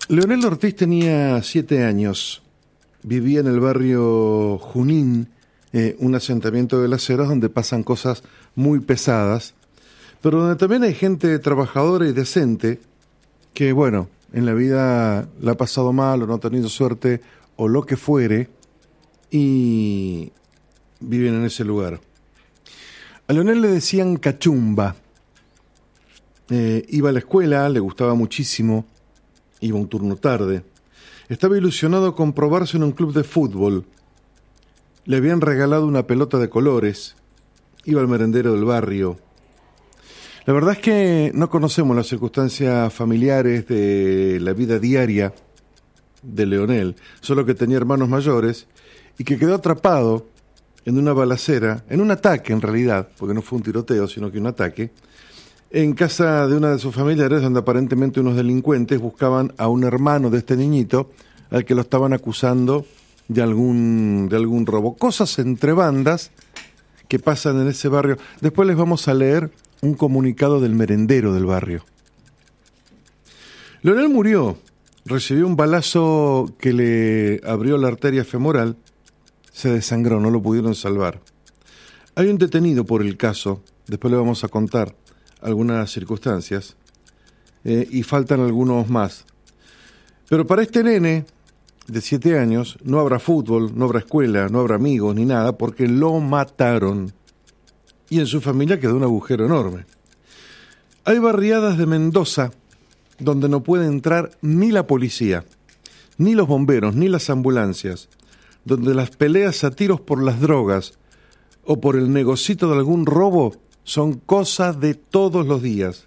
Leonel Ortiz tenía 7 años. Vivía en el barrio Junín, un asentamiento de las Heras donde pasan cosas muy pesadas, pero donde también hay gente trabajadora y decente que, bueno, en la vida la ha pasado mal o no ha tenido suerte o lo que fuere y viven en ese lugar. A Leonel le decían cachumba. Iba a la escuela, le gustaba muchísimo, iba un turno tarde. Estaba ilusionado con probarse en un club de fútbol. Le habían regalado una pelota de colores. Iba al merendero del barrio. La verdad es que no conocemos las circunstancias familiares de la vida diaria de Leonel, solo que tenía hermanos mayores y que quedó atrapado en una balacera, en un ataque en realidad, porque no fue un tiroteo, sino que un ataque, en casa de una de sus familiares, donde aparentemente unos delincuentes buscaban a un hermano de este niñito, al que lo estaban acusando de algún robo. Cosas entre bandas que pasan en ese barrio. Después les vamos a leer un comunicado del merendero del barrio. Leonel murió, recibió un balazo que le abrió la arteria femoral, se desangró, no lo pudieron salvar. Hay un detenido por el caso, después le vamos a contar algunas circunstancias, y faltan algunos más. Pero para este nene de 7 años no habrá fútbol, no habrá escuela, no habrá amigos ni nada, porque lo mataron. Y en su familia quedó un agujero enorme. Hay barriadas de Mendoza donde no puede entrar ni la policía, ni los bomberos, ni las ambulancias, donde las peleas a tiros por las drogas o por el negocito de algún robo son cosas de todos los días.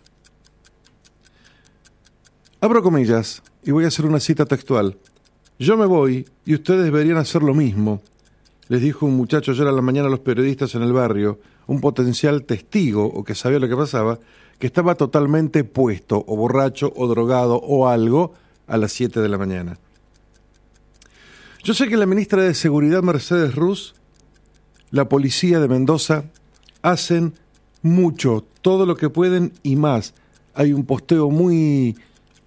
Abro comillas y voy a hacer una cita textual. Yo me voy y ustedes deberían hacer lo mismo, les dijo un muchacho ayer a la mañana a los periodistas en el barrio, un potencial testigo o que sabía lo que pasaba, que estaba totalmente puesto o borracho o drogado o algo a las 7 de la mañana. Yo sé que la ministra de Seguridad, Mercedes Ruz, la policía de Mendoza, hacen mucho, todo lo que pueden y más. Hay un posteo muy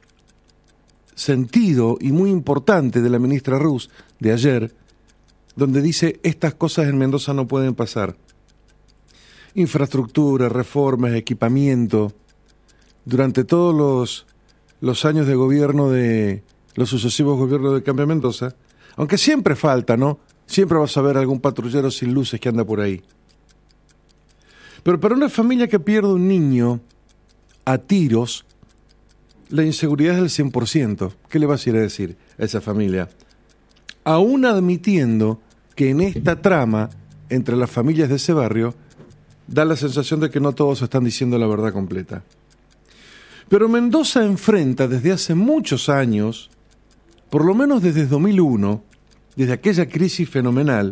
sentido y muy importante de la ministra Ruz de ayer, donde dice estas cosas en Mendoza no pueden pasar. Infraestructura, reformas, equipamiento. Durante todos los años de gobierno de los sucesivos gobiernos de Cambio Mendoza, aunque siempre falta, ¿no? Siempre vas a ver algún patrullero sin luces que anda por ahí. Pero para una familia que pierde un niño a tiros, la inseguridad es del 100%. ¿Qué le vas a ir a decir a esa familia? Aún admitiendo que en esta trama, entre las familias de ese barrio, da la sensación de que no todos están diciendo la verdad completa. Pero Mendoza enfrenta desde hace muchos años, por lo menos desde 2001, desde aquella crisis fenomenal,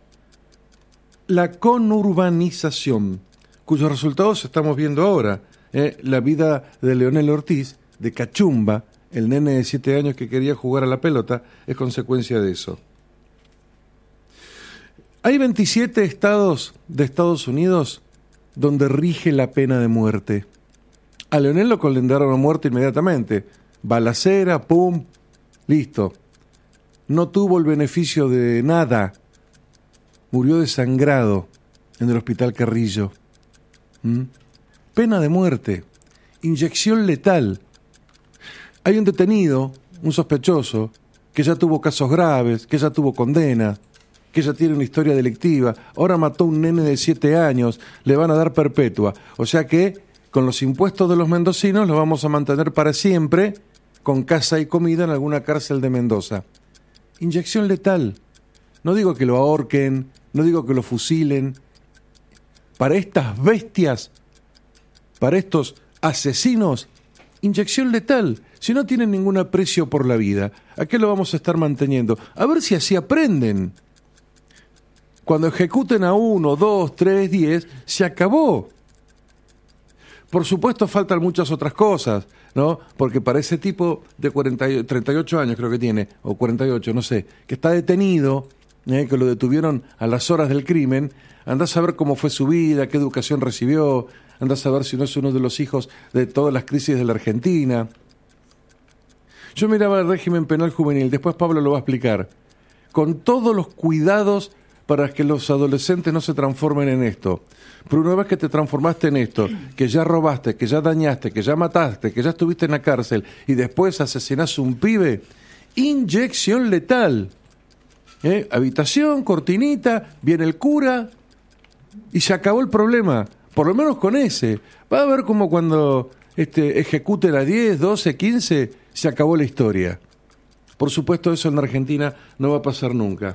la conurbanización, cuyos resultados estamos viendo ahora. La vida de Leonel Ortiz, de cachumba, el nene de 7 años que quería jugar a la pelota, es consecuencia de eso. Hay 27 estados de Estados Unidos donde rige la pena de muerte. A Leonel lo condenaron a muerte inmediatamente. Balacera, pum, listo. No tuvo el beneficio de nada. Murió desangrado en el Hospital Carrillo. Pena de muerte. Inyección letal. Hay un detenido, un sospechoso, que ya tuvo casos graves, que ya tuvo condena, que ya tiene una historia delictiva. Ahora mató a un nene de 7 años, le van a dar perpetua. O sea que, con los impuestos de los mendocinos, los vamos a mantener para siempre con casa y comida en alguna cárcel de Mendoza. Inyección letal. No digo que lo ahorquen, no digo que lo fusilen. Para estas bestias, para estos asesinos, inyección letal. Si no tienen ningún aprecio por la vida, ¿a qué lo vamos a estar manteniendo? A ver si así aprenden. Cuando ejecuten a 1, 2, 3, 10, se acabó. Por supuesto faltan muchas otras cosas, ¿no? Porque para ese tipo de 38 años creo que tiene, o 48, no sé, que está detenido, que lo detuvieron a las horas del crimen, andás a ver cómo fue su vida, qué educación recibió, andás a ver si no es uno de los hijos de todas las crisis de la Argentina. Yo miraba el régimen penal juvenil, después Pablo lo va a explicar, con todos los cuidados para que los adolescentes no se transformen en esto. Pero una vez que te transformaste en esto, que ya robaste, que ya dañaste, que ya mataste, que ya estuviste en la cárcel y después asesinás a un pibe, inyección letal. Habitación, cortinita, viene el cura y se acabó el problema. Por lo menos con ese. Va a ver como cuando ejecuten a 10, 12, 15, se acabó la historia. Por supuesto, eso en Argentina no va a pasar nunca.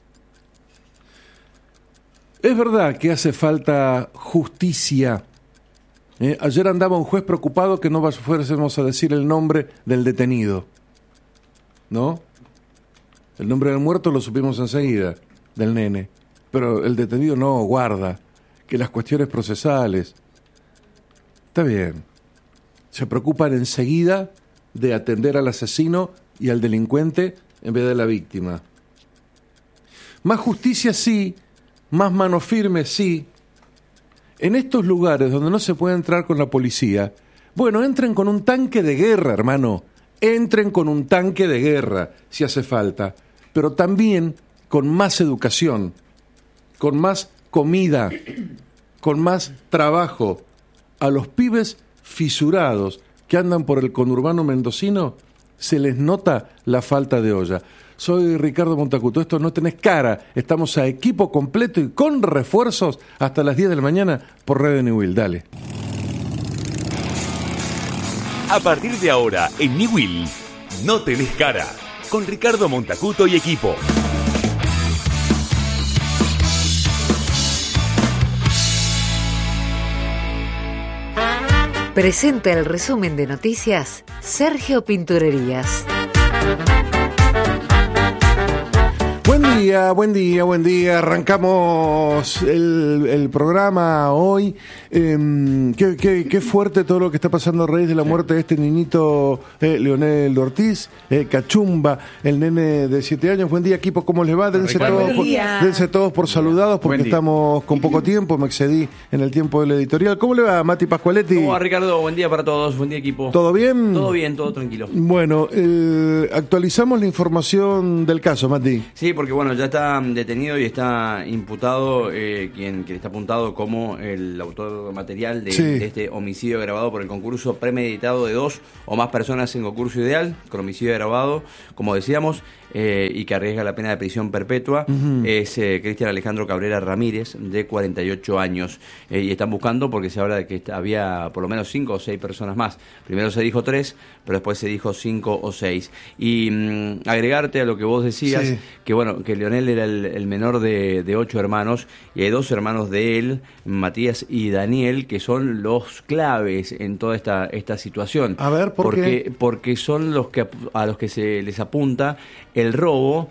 Es verdad que hace falta justicia. Ayer andaba un juez preocupado que no fuésemos a decir el nombre del detenido. ¿No? El nombre del muerto lo supimos enseguida, del nene. Pero el detenido no, guarda. Que las cuestiones procesales. Está bien. Se preocupan enseguida de atender al asesino y al delincuente en vez de la víctima. Más justicia sí, más mano firme sí. En estos lugares donde no se puede entrar con la policía, bueno, entren con un tanque de guerra, hermano. Entren con un tanque de guerra, si hace falta. Pero también con más educación, con más comida, con más trabajo. A los pibes fisurados que andan por el conurbano mendocino se les nota la falta de olla. Soy Ricardo Montacuto, esto no tenés cara, estamos a equipo completo y con refuerzos hasta las 10 de la mañana por Radio Newell. Dale. A partir de ahora, en Newell, no tenés cara, con Ricardo Montacuto y equipo. Presenta el resumen de noticias Sergio Pinturerías. Buen día. Arrancamos el programa hoy. Qué fuerte todo lo que está pasando a raíz de la muerte de este niñito Leonel Ortiz, Cachumba, el nene de 7 años. Buen día, equipo, ¿cómo les va? Dense todos por saludados porque estamos con poco tiempo, me excedí en el tiempo del editorial. ¿Cómo le va, Mati Pascualetti? ¿Cómo va, Ricardo? Buen día para todos, buen día, equipo. ¿Todo bien? Todo bien, todo tranquilo. Bueno, actualizamos la información del caso, Mati. Sí, porque bueno, ya está detenido y está imputado quien está apuntado como el autor material de este homicidio agravado por el concurso premeditado de 2 o más personas en concurso ideal, con homicidio agravado, como decíamos, y que arriesga la pena de prisión perpetua. Es Cristian Alejandro Cabrera Ramírez, de 48 años. Y están buscando porque se habla de que había por lo menos 5 o 6 personas más. Primero se dijo 3, pero después se dijo 5 o 6. Y agregarte a lo que vos decías, que bueno, que Leonel era el menor de 8 hermanos, y hay 2 hermanos de él, Matías y Daniel, que son los claves en toda esta situación. A ver, ¿por qué? Porque son a los que se les apunta el robo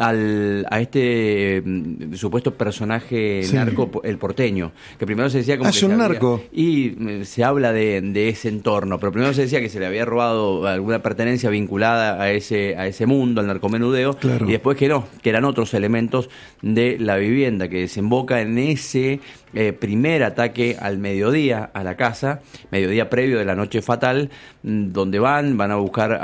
a este supuesto personaje narco, el porteño, que primero se decía como que un narco. Y se habla de ese entorno, pero primero se decía que se le había robado alguna pertenencia vinculada a ese mundo, al narcomenudeo, claro. Y después que no, que eran otros elementos de la vivienda, que desemboca en ese primer ataque al mediodía a la casa, mediodía previo de la noche fatal, donde van a buscar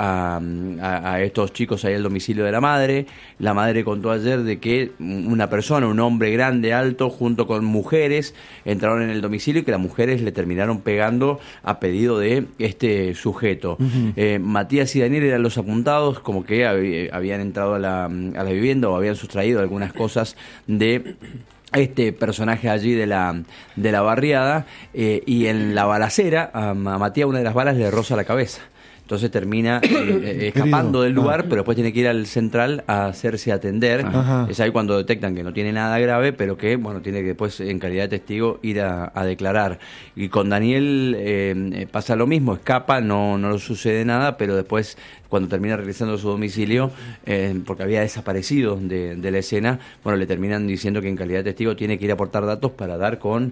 a estos chicos ahí al domicilio de la madre. La madre contó ayer de que una persona, un hombre grande, alto, junto con mujeres, entraron en el domicilio y que las mujeres le terminaron pegando a pedido de este sujeto. Matías y Daniel eran los apuntados, como que habían entrado a la vivienda o habían sustraído algunas cosas de este personaje allí de la barriada, y en la balacera a Matías una de las balas le roza la cabeza. Entonces termina escapando del lugar, pero después tiene que ir al central a hacerse atender. Es ahí cuando detectan que no tiene nada grave, pero que bueno, tiene que después, en calidad de testigo, ir a declarar. Y con Daniel pasa lo mismo, escapa, no sucede nada, pero después, cuando termina regresando a su domicilio, porque había desaparecido de la escena, bueno, le terminan diciendo que en calidad de testigo tiene que ir a aportar datos para dar con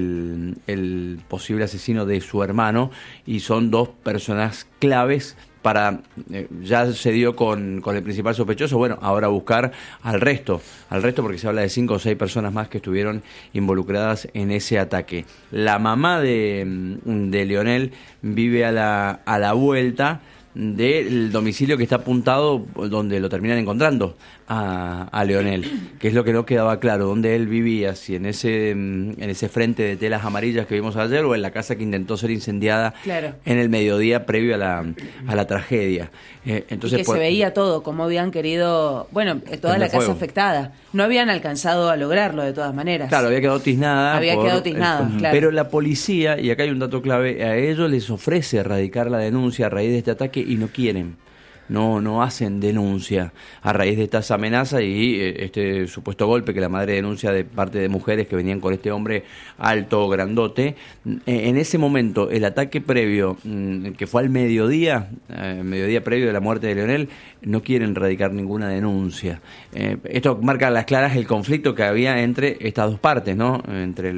el posible asesino de su hermano, y son 2 personas claves para, ya se dio con el principal sospechoso, bueno, ahora buscar al resto porque se habla de 5 o 6 personas más que estuvieron involucradas en ese ataque. La mamá de Leonel vive a la vuelta del domicilio que está apuntado, donde lo terminan encontrando a Leonel, que es lo que no quedaba claro, dónde él vivía, si en ese frente de telas amarillas que vimos ayer o en la casa que intentó ser incendiada en el mediodía previo a la tragedia. Entonces, y que se veía todo, como habían querido, toda la casa afectada. No habían alcanzado a lograrlo de todas maneras. Claro, había quedado tiznada. Claro. Pero la policía, y acá hay un dato clave, a ellos les ofrece erradicar la denuncia a raíz de este ataque y no quieren. No hacen denuncia a raíz de estas amenazas y este supuesto golpe que la madre denuncia de parte de mujeres que venían con este hombre alto, grandote. En ese momento, el ataque previo, que fue al mediodía previo de la muerte de Leonel, no quieren erradicar ninguna denuncia. Esto marca a las claras el conflicto que había entre estas dos partes, ¿no? Entre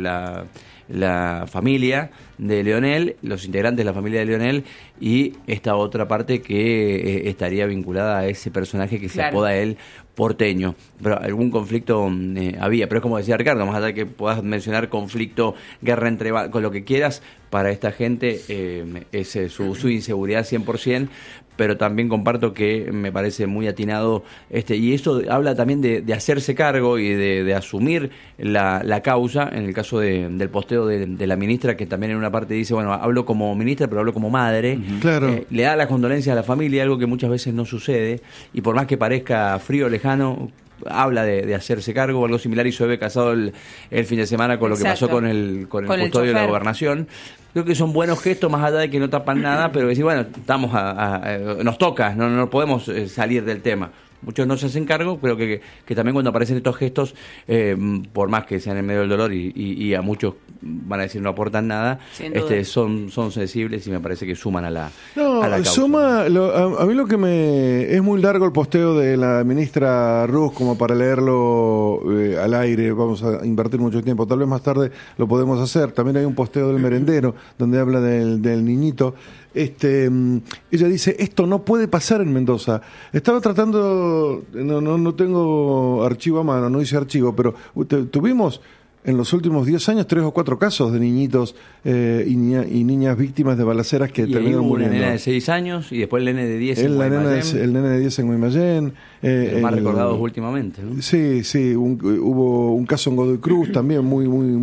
la familia de Leonel, los integrantes de la familia de Leonel y esta otra parte que estaría vinculada a ese personaje que se apoda él porteño. Pero algún conflicto había, pero es como decía Ricardo, más allá de que puedas mencionar conflicto, guerra entre con lo que quieras, para esta gente es su inseguridad 100%, pero también comparto que me parece muy atinado y eso habla también de hacerse cargo y de asumir la causa, en el caso del posteo de la ministra, que también en una parte dice, hablo como ministra, pero hablo como madre. Claro. Le da las condolencias a la familia, algo que muchas veces no sucede, y por más que parezca frío o lejano, habla de hacerse cargo, o algo similar hizo Eve Casado el fin de semana con lo que pasó con el custodio de la gobernación. Creo que son buenos gestos, más allá de que no tapan nada, pero decir, estamos nos toca, no podemos salir del tema. Muchos no se hacen cargo, pero que también cuando aparecen estos gestos, por más que sean en medio del dolor y a muchos van a decir no aportan nada, son sensibles y me parece que suman a la causa. A mí lo que es muy largo el posteo de la ministra Ruz como para leerlo al aire, vamos a invertir mucho tiempo, tal vez más tarde lo podemos hacer. También hay un posteo del merendero donde habla del niñito. Ella dice, esto no puede pasar en Mendoza. Estaba tratando, no tengo archivo a mano, no hice archivo, pero tuvimos en los últimos 10 años 3 o 4 casos de niñitos y niñas víctimas de balaceras que terminaron muriendo. Una nena de 6 años y después el nene de 10 el nene de 10 en Guaymallén. Más recordados últimamente, ¿no? Sí, hubo un caso en Godoy Cruz también muy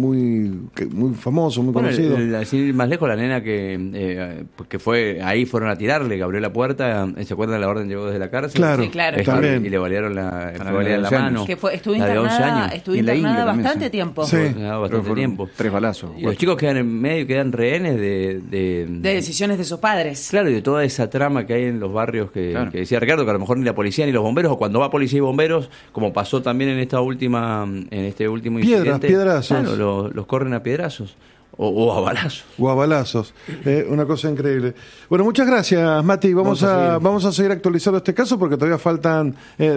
famoso, muy conocido. Así más lejos, la nena que fue, ahí fueron a tirarle, abrió la puerta, ¿se acuerdan? La orden llegó desde la cárcel. Claro, sí, claro. También. Y le balearon la mano. Que estuvo internada bastante tiempo. Sí. Bastante tiempo. 3 balazos. Y los chicos quedan en medio, quedan rehenes de decisiones de sus padres. Claro, y de toda esa trama que hay en los barrios que decía Ricardo, que a lo mejor ni la policía ni los bomberos, o cuando va policía y bomberos, como pasó también en este último incidente. Piedrazos. Claro, los corren a piedrazos. O a balazos. O a balazos. Una cosa increíble. Bueno, muchas gracias, Mati. Vamos a seguir actualizando este caso porque todavía faltan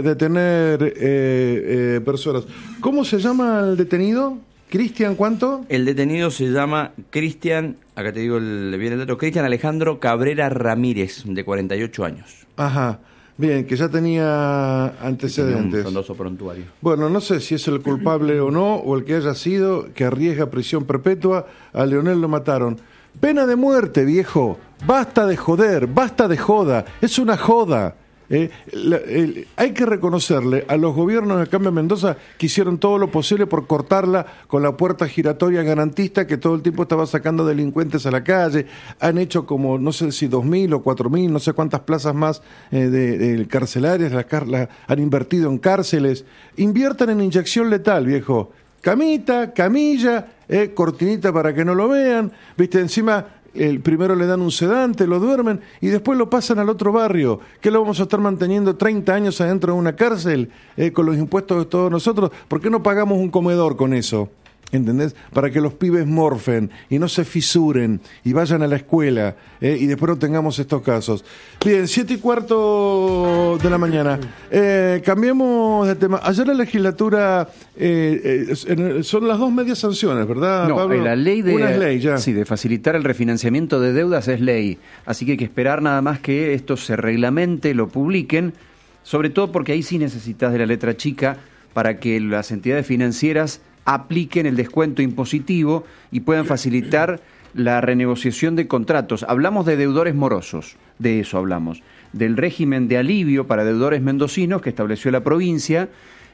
detener personas. ¿Cómo se llama el detenido? ¿Cristian cuánto? El detenido se llama Cristian, acá te digo viene el dato, Cristian Alejandro Cabrera Ramírez, de 48 años. Ajá. Bien, que ya tenía antecedentes. Son 2 prontuarios. Bueno, no sé si es el culpable o no, o el que haya sido, que arriesga prisión perpetua. A Leonel lo mataron. Pena de muerte, viejo. Basta de joder, basta de joda. Es una joda. Hay que reconocerle a los gobiernos de Cambio Mendoza que hicieron todo lo posible por cortarla con la puerta giratoria garantista que todo el tiempo estaba sacando delincuentes a la calle. Han hecho como, no sé si 2.000 o 4.000, no sé cuántas plazas más de carcelarias, han invertido en cárceles. Inviertan en inyección letal, viejo. Camita, camilla, cortinita para que no lo vean, viste, encima primero le dan un sedante, lo duermen y después lo pasan al otro barrio. ¿Qué lo vamos a estar manteniendo 30 años adentro de una cárcel con los impuestos de todos nosotros? ¿Por qué no pagamos un comedor con eso? ¿Entendés? Para que los pibes morfen y no se fisuren y vayan a la escuela y después no tengamos estos casos. Bien, 7:15 de la mañana. Cambiemos de tema. Ayer la legislatura son las 2 medias sanciones, ¿verdad, no, Pablo? La ley una es ley ya. Sí, de facilitar el refinanciamiento de deudas es ley. Así que hay que esperar nada más que esto se reglamente, lo publiquen, sobre todo porque ahí sí necesitas de la letra chica para que las entidades financieras apliquen el descuento impositivo y puedan facilitar la renegociación de contratos. Hablamos de deudores morosos, de eso hablamos. Del régimen de alivio para deudores mendocinos que estableció la provincia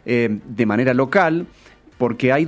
de manera local, porque hay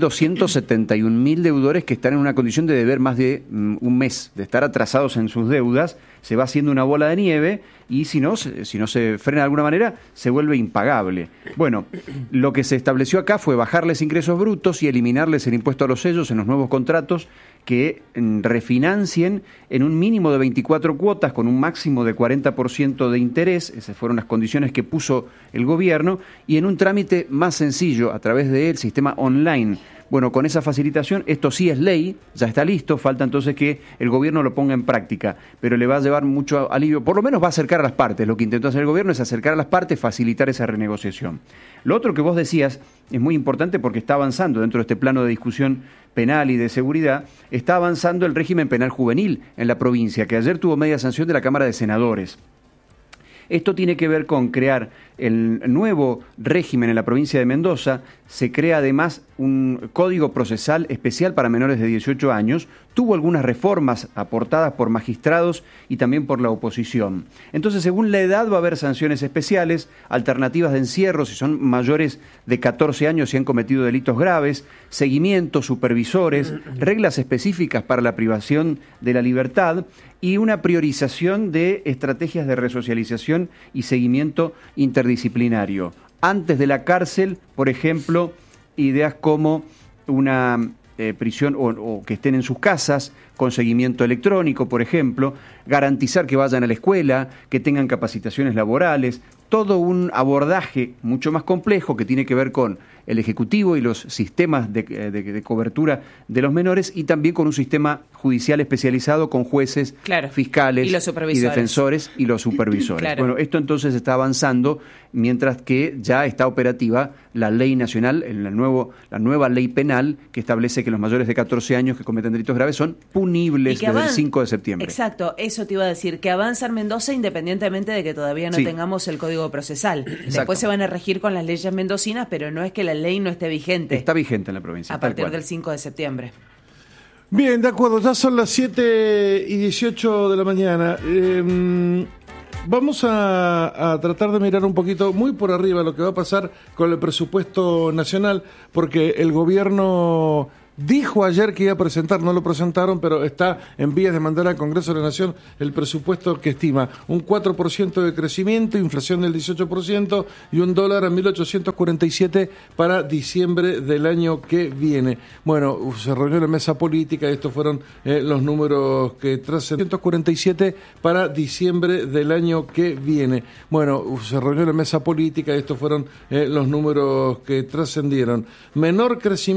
271.000 deudores que están en una condición de deber más de un mes, de estar atrasados en sus deudas. Se va haciendo una bola de nieve y si no se frena de alguna manera, se vuelve impagable. Bueno, lo que se estableció acá fue bajarles ingresos brutos y eliminarles el impuesto a los sellos en los nuevos contratos que refinancien en un mínimo de 24 cuotas con un máximo de 40% de interés. Esas fueron las condiciones que puso el gobierno, y en un trámite más sencillo a través del sistema online. Bueno, con esa facilitación, esto sí es ley, ya está listo, falta entonces que el gobierno lo ponga en práctica, pero le va a llevar mucho alivio, por lo menos va a acercar a las partes. Lo que intentó hacer el gobierno es acercar a las partes, facilitar esa renegociación. Lo otro que vos decías es muy importante porque está avanzando dentro de este plano de discusión penal y de seguridad, está avanzando el régimen penal juvenil en la provincia, que ayer tuvo media sanción de la Cámara de Senadores. Esto tiene que ver con crear el nuevo régimen en la provincia de Mendoza. Se crea además un código procesal especial para menores de 18 años. Tuvo algunas reformas aportadas por magistrados y también por la oposición. Entonces, según la edad, va a haber sanciones especiales, alternativas de encierro si son mayores de 14 años y han cometido delitos graves, seguimiento, supervisores, reglas específicas para la privación de la libertad y una priorización de estrategias de resocialización y seguimiento interdisciplinario. Antes de la cárcel, por ejemplo, ideas como una prisión o que estén en sus casas, con seguimiento electrónico, por ejemplo, garantizar que vayan a la escuela, que tengan capacitaciones laborales, todo un abordaje mucho más complejo que tiene que ver con el Ejecutivo y los sistemas de cobertura de los menores, y también con un sistema judicial especializado con jueces, fiscales y defensores y los supervisores. Claro. Bueno, esto entonces está avanzando, mientras que ya está operativa la ley nacional, la nueva ley penal que establece que los mayores de 14 años que cometen delitos graves son punibles desde el 5 de septiembre. Exacto, eso te iba a decir, que avanza en Mendoza independientemente de que todavía no tengamos el Código Procesal. Exacto. Después se van a regir con las leyes mendocinas, pero no es que la ley no esté vigente. Está vigente en la provincia. A partir del 5 de septiembre. Bien, de acuerdo, ya son las 7:18 de la mañana. Vamos a tratar de mirar un poquito, muy por arriba, lo que va a pasar con el presupuesto nacional, porque el gobierno dijo ayer que iba a presentar, no lo presentaron, pero está en vías de mandar al Congreso de la Nación el presupuesto que estima un 4% de crecimiento, inflación del 18% y un dólar a 1.847 para diciembre del año que viene. Bueno, se reunió la mesa política y estos fueron los números que trascendieron. 147 para diciembre del año que viene. Bueno, se reunió la mesa política y estos fueron los números que trascendieron. Menor crecimiento